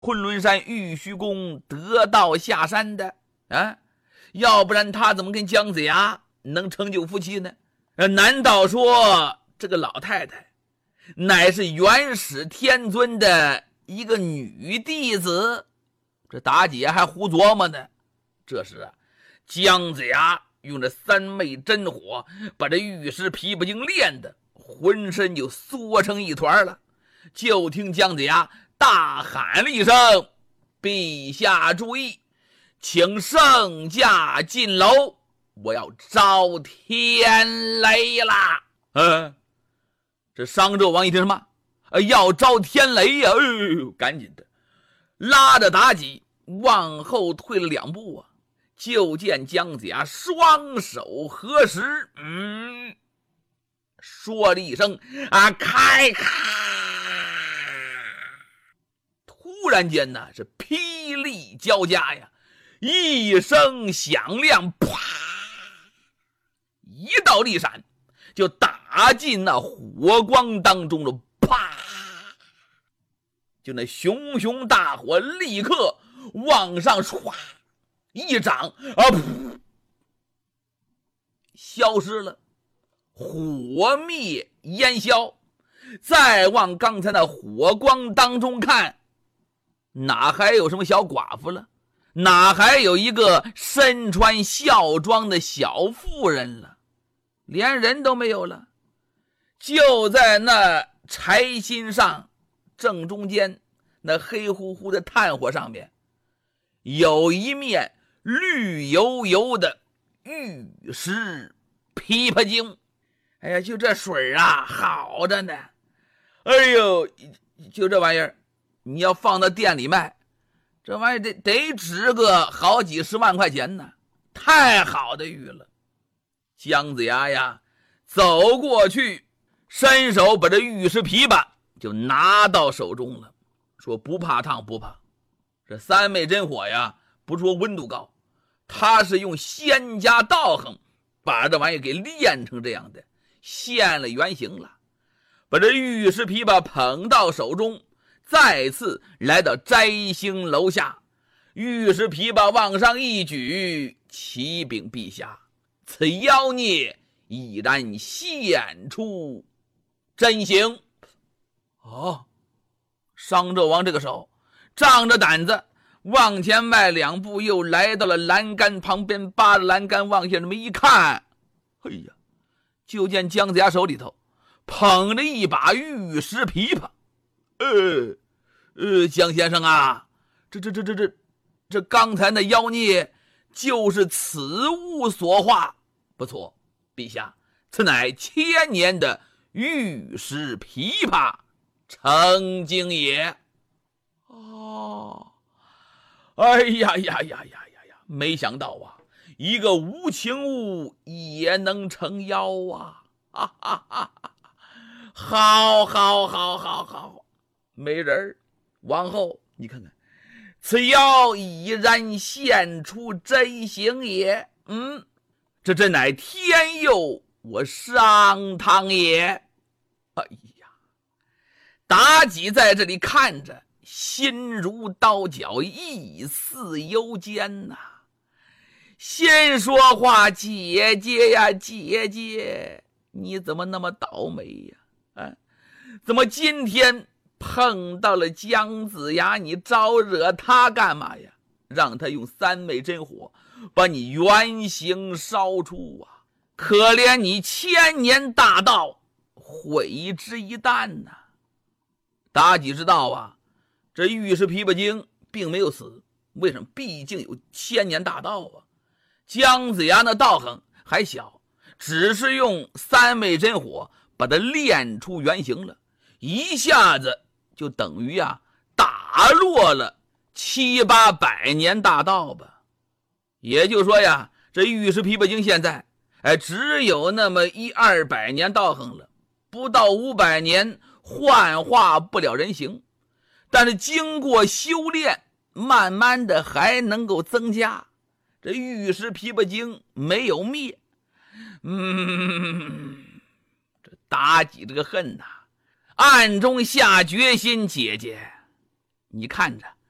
昆仑山玉虚宫得道下山的啊，要不然他怎么跟姜子牙能成就夫妻呢？难道说这个老太太乃是元始天尊的一个女弟子？这妲己还胡琢磨呢。这时啊，姜子牙用这三昧真火把这玉石琵琶精练的浑身就缩成一团了。就听姜子牙大喊了一声：“陛下注意，请圣驾进楼，我要招天雷啦！”这商纣王一听什么？要招天雷呀！赶紧的拉着妲己往后退了2步啊！就见姜子牙双手合十，说了一声开！突然间呢，是霹雳交加呀，一声响亮，啪，一道利闪就打进那火光当中了，啪！就那熊熊大火立刻往上唰一掌噗，消失了，火灭烟消。再往刚才那火光当中看，哪还有什么小寡妇了？哪还有一个身穿孝装的小妇人了？连人都没有了。就在那柴薪上正中间那黑乎乎的炭火上面，有一面绿油油的玉石琵琶精。哎呀，就这水啊，好着呢。哎呦，就这玩意儿，你要放到店里卖，这玩意儿得值个好几十万块钱呢，太好的玉了。姜子牙呀，走过去，伸手把这玉石琵琶就拿到手中了，说不怕烫，不怕。这三昧真火呀，不是说温度高，他是用仙家道行把这玩意给练成这样的，现了原形了。把这玉石琵琶捧到手中，再次来到摘星楼下，玉石琵琶往上一举，启禀陛下，此妖孽已然现出真形。商纣王这个时候仗着胆子往前迈2步，又来到了栏杆旁边，扒着栏杆往下这么一看，哎呀，就见姜子牙手里头捧着一把玉石琵琶。姜先生啊，这刚才那妖孽就是此物所化。不错，陛下，此乃千年的玉石琵琶成精也。哎呀，没想到啊，一个无情物也能成妖啊！好，美人，往后你看看，此妖已然现出真形也。这真乃天佑我商汤也。哎呀，妲己在这里看着，心如刀绞，意似幽监呐。先说话，姐姐呀，姐姐，你怎么那么倒霉呀？怎么今天碰到了姜子牙，你招惹他干嘛呀？让他用三昧真火把你原形烧出啊！可怜你千年大道毁之一旦呐！妲己知道啊，这玉石琵琶精并没有死，为什么？毕竟有千年大道啊。姜子牙那道行还小，只是用三昧真火把它练出原形了，一下子就等于打落了700、800年大道吧。也就是说呀，这玉石琵琶精现在只有那么100、200年道行了，不到500年幻化不了人形，但是经过修炼，慢慢的还能够增加。这玉石琵琶精没有灭。这妲己这个恨暗中下决心，姐姐，你看着